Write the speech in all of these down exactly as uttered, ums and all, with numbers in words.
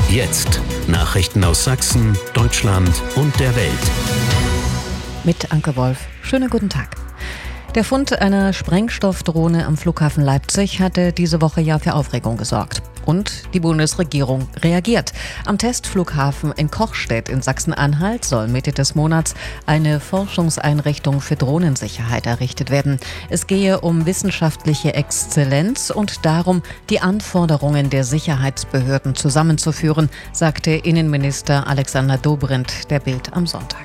Jetzt Nachrichten aus Sachsen, Deutschland und der Welt. Mit Anke Wolf. Schönen guten Tag. Der Fund einer Sprengstoffdrohne am Flughafen Leipzig hatte diese Woche ja für Aufregung gesorgt. Und die Bundesregierung reagiert. Am Testflughafen in Kochstedt in Sachsen-Anhalt soll Mitte des Monats eine Forschungseinrichtung für Drohnensicherheit errichtet werden. Es gehe um wissenschaftliche Exzellenz und darum, die Anforderungen der Sicherheitsbehörden zusammenzuführen, sagte Innenminister Alexander Dobrindt der Bild am Sonntag.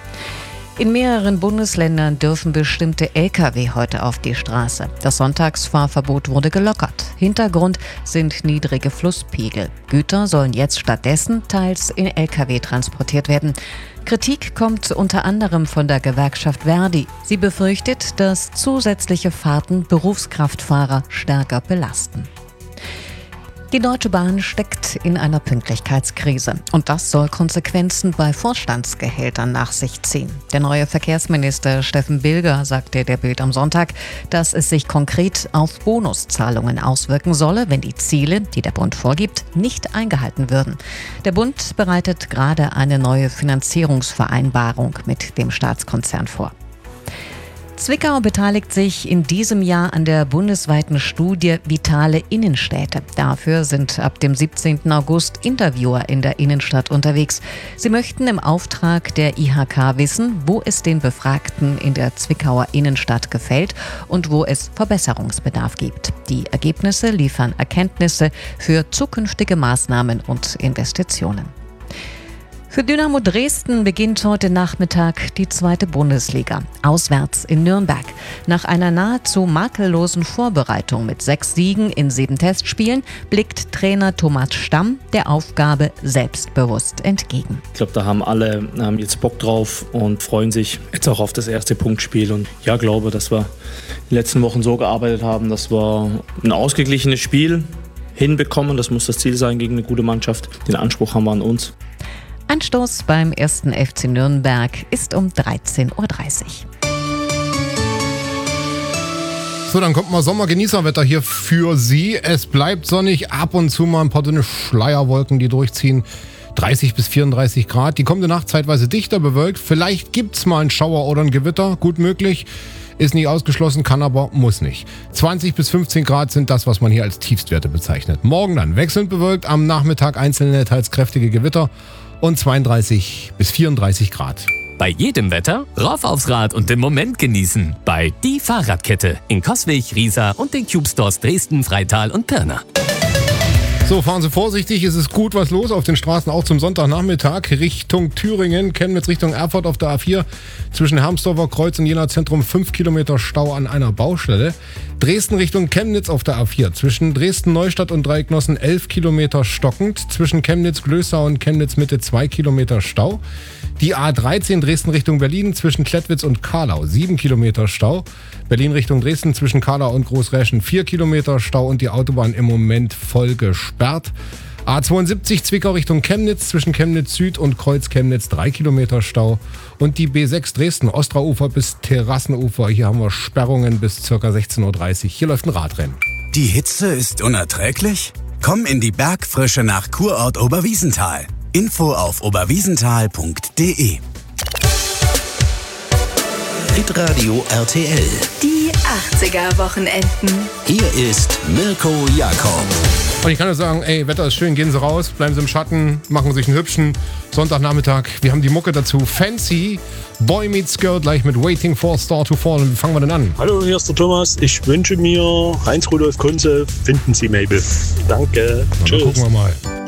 In mehreren Bundesländern dürfen bestimmte L K W heute auf die Straße. Das Sonntagsfahrverbot wurde gelockert. Hintergrund sind niedrige Flusspegel. Güter sollen jetzt stattdessen teils in L K W transportiert werden. Kritik kommt unter anderem von der Gewerkschaft Verdi. Sie befürchtet, dass zusätzliche Fahrten Berufskraftfahrer stärker belasten. Die Deutsche Bahn steckt in einer Pünktlichkeitskrise und das soll Konsequenzen bei Vorstandsgehältern nach sich ziehen. Der neue Verkehrsminister Steffen Bilger sagte der Bild am Sonntag, dass es sich konkret auf Bonuszahlungen auswirken solle, wenn die Ziele, die der Bund vorgibt, nicht eingehalten würden. Der Bund bereitet gerade eine neue Finanzierungsvereinbarung mit dem Staatskonzern vor. Zwickau beteiligt sich in diesem Jahr an der bundesweiten Studie Vitale Innenstädte. Dafür sind ab dem siebzehnten August Interviewer in der Innenstadt unterwegs. Sie möchten im Auftrag der I H K wissen, wo es den Befragten in der Zwickauer Innenstadt gefällt und wo es Verbesserungsbedarf gibt. Die Ergebnisse liefern Erkenntnisse für zukünftige Maßnahmen und Investitionen. Für Dynamo Dresden beginnt heute Nachmittag die zweite Bundesliga. Auswärts in Nürnberg. Nach einer nahezu makellosen Vorbereitung mit sechs Siegen in sieben Testspielen blickt Trainer Thomas Stamm der Aufgabe selbstbewusst entgegen. Ich glaube, da haben alle haben jetzt Bock drauf und freuen sich jetzt auch auf das erste Punktspiel. Und ja, glaube, dass wir die letzten Wochen so gearbeitet haben, dass wir ein ausgeglichenes Spiel hinbekommen. Das muss das Ziel sein gegen eine gute Mannschaft. Den Anspruch haben wir an uns. Anstoß beim ersten F C Nürnberg ist um dreizehn Uhr dreißig. So, dann kommt mal Sommergenießerwetter hier für Sie. Es bleibt sonnig, ab und zu mal ein paar dünne Schleierwolken, die durchziehen. dreißig bis vierunddreißig Grad. Die kommende Nacht zeitweise dichter bewölkt. Vielleicht gibt's mal einen Schauer oder ein Gewitter. Gut möglich. Ist nicht ausgeschlossen, kann aber, muss nicht. zwanzig bis fünfzehn Grad sind das, was man hier als Tiefstwerte bezeichnet. Morgen dann wechselnd bewölkt, am Nachmittag einzelne teils kräftige Gewitter und zweiunddreißig bis vierunddreißig Grad. Bei jedem Wetter rauf aufs Rad und den Moment genießen. Bei Die Fahrradkette in Coswig, Riesa und den Cube Stores Dresden, Freital und Pirna. So, fahren Sie vorsichtig, es ist gut was los auf den Straßen, auch zum Sonntagnachmittag Richtung Thüringen, Chemnitz Richtung Erfurt auf der A vier, zwischen Hermsdorfer Kreuz und Jena Zentrum fünf Kilometer Stau an einer Baustelle. Dresden Richtung Chemnitz auf der A vier, zwischen Dresden-Neustadt und Dreiecknossen elf Kilometer stockend, zwischen Chemnitz-Glößau und Chemnitz-Mitte zwei Kilometer Stau. Die A dreizehn Dresden Richtung Berlin zwischen Klettwitz und Karlau sieben Kilometer Stau. Berlin Richtung Dresden zwischen Karlau und Großräschen vier Kilometer Stau und die Autobahn im Moment voll gesperrt. A zweiundsiebzig Zwickau Richtung Chemnitz zwischen Chemnitz Süd und Kreuz Chemnitz drei Kilometer Stau. Und die B sechs Dresden Ostraufer bis Terrassenufer. Hier haben wir Sperrungen bis ca. sechzehn Uhr dreißig. Hier läuft ein Radrennen. Die Hitze ist unerträglich? Komm in die Bergfrische nach Kurort Oberwiesenthal. Info auf oberwiesenthal punkt de. Hitradio R T L. Die achtziger-Wochenenden. Hier ist Mirko Jakob. Und ich kann nur sagen, ey, Wetter ist schön, gehen Sie raus, bleiben Sie im Schatten, machen sich einen hübschen Sonntagnachmittag. Wir haben die Mucke dazu. Fancy, Boy Meets Girl, gleich mit Waiting for a Star to Fall. Und wie fangen wir denn an? Hallo, hier ist der Thomas. Ich wünsche mir Heinz Rudolf Kunze, Finden Sie Mabel. Danke. Na, Tschüss. Dann gucken wir mal.